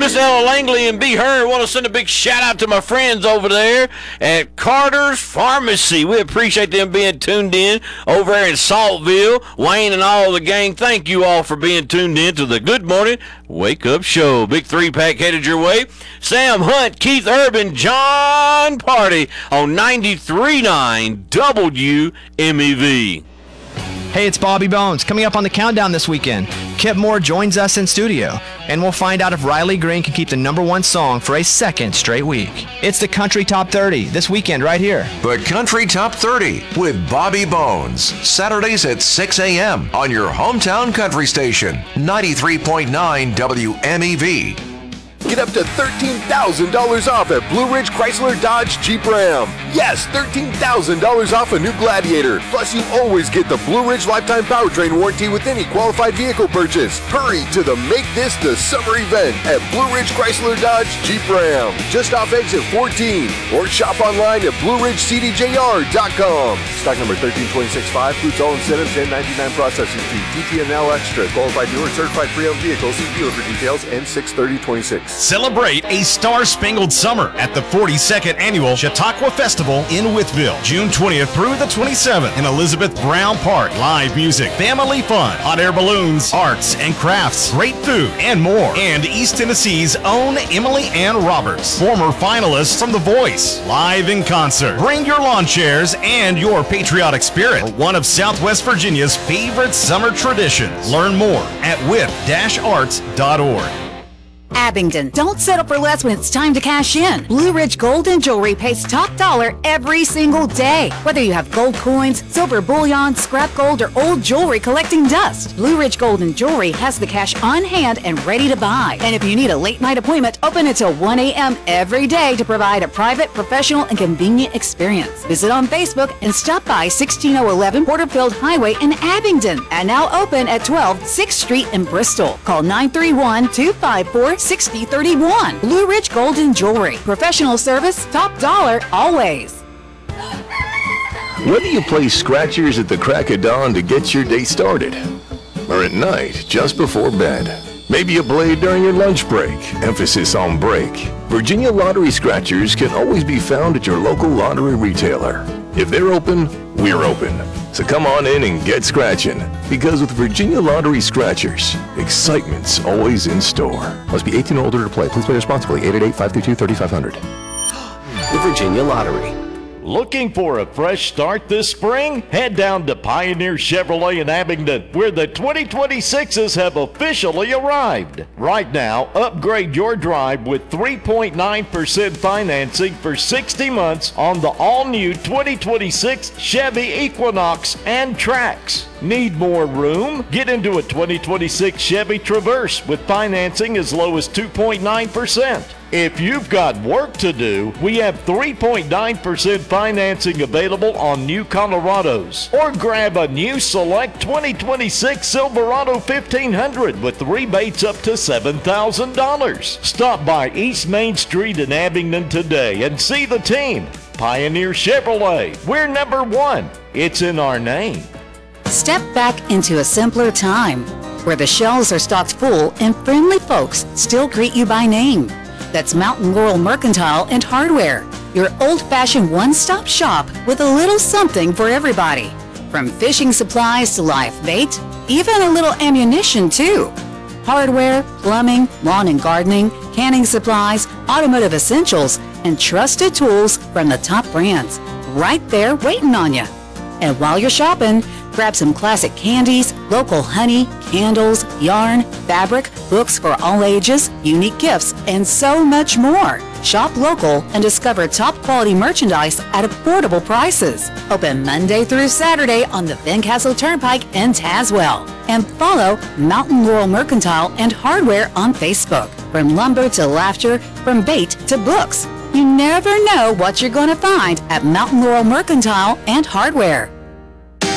Miss Ella Langley and B. Hearn. Want to send a big shout out to my friends over there at Carter's Pharmacy. We appreciate them being tuned in over there in Saltville. Wayne and all the gang, thank you all for being tuned in to the Good Morning Wake Up Show. Big 3-pack headed your way. Sam Hunt, Keith Urban, John Party on 93.9 WMEV. Hey, it's Bobby Bones. Coming up on the countdown this weekend, Kip Moore joins us in studio, and we'll find out if Riley Green can keep the #1 song for a second straight week. It's the Country Top 30 this weekend right here. The Country Top 30 with Bobby Bones. Saturdays at 6 a.m. on your hometown country station, 93.9 WMEV. Get up to $13,000 off at Blue Ridge Chrysler Dodge Jeep Ram. Yes, $13,000 off a new Gladiator. Plus, you always get the Blue Ridge Lifetime Powertrain Warranty with any qualified vehicle purchase. Hurry to the Make This the Summer event at Blue Ridge Chrysler Dodge Jeep Ram. Just off exit 14. Or shop online at BlueRidgeCDJR.com. Stock number 13265. Includes all incentives and $99 processing fee. DTNL Extra. Qualified dealer certified pre-owned vehicles. See dealer for details. And 6/30/26. Celebrate a star-spangled summer at the 42nd Annual Chautauqua Festival in Whiteville, June 20th through the 27th in Elizabeth Brown Park. Live music, family fun, hot air balloons, arts and crafts, great food, and more. And East Tennessee's own Emily Ann Roberts, former finalist from The Voice, live in concert. Bring your lawn chairs and your patriotic spirit for one of Southwest Virginia's favorite summer traditions. Learn more at with-arts.org. Abingdon. Don't settle for less when it's time to cash in. Blue Ridge Gold and Jewelry pays top dollar every single day. Whether you have gold coins, silver bullion, scrap gold, or old jewelry collecting dust, Blue Ridge Gold and Jewelry has the cash on hand and ready to buy. And if you need a late night appointment, open until 1 a.m. every day to provide a private, professional, and convenient experience. Visit on Facebook and stop by 16011 Porterfield Highway in Abingdon. And now open at 12 6th Street in Bristol. Call 931-254-6031. Blue Ridge Gold and Jewelry. Professional service, top dollar, always. Whether you play scratchers at the crack of dawn to get your day started, or at night just before bed, maybe a blade during your lunch break, emphasis on break, Virginia Lottery Scratchers can always be found at your local lottery retailer. If they're open, we're open. So come on in and get scratching, because with Virginia Lottery Scratchers, excitement's always in store. Must be 18 or older to play. Please play responsibly. 888-532-3500. The Virginia Lottery. Looking for a fresh start this spring? Head down to Pioneer Chevrolet in Abingdon, where the 2026s have officially arrived. Right now, upgrade your drive with 3.9% financing for 60 months on the all-new 2026 Chevy Equinox and Trax. Need more room? Get into a 2026 Chevy Traverse with financing as low as 2.9%. If you've got work to do, we have 3.9% financing available on new Colorados. Or grab a new select 2026 Silverado 1500 with rebates up to $7,000. Stop by East Main Street in Abingdon today and see the team. Pioneer Chevrolet, we're #1. It's in our name. Step back into a simpler time, where the shelves are stocked full and friendly folks still greet you by name. That's Mountain Laurel Mercantile and Hardware, your old-fashioned one-stop shop with a little something for everybody. From fishing supplies to live bait, even a little ammunition too. Hardware, plumbing, lawn and gardening, canning supplies, automotive essentials, and trusted tools from the top brands, right there waiting on you. And while you're shopping, grab some classic candies, local honey, candles, yarn, fabric, books for all ages, unique gifts, and so much more. Shop local and discover top quality merchandise at affordable prices. Open Monday through Saturday on the Fincastle Turnpike in Tazewell. And follow Mountain Laurel Mercantile and Hardware on Facebook. From lumber to laughter, from bait to books. You never know what you're going to find at Mountain Laurel Mercantile and Hardware.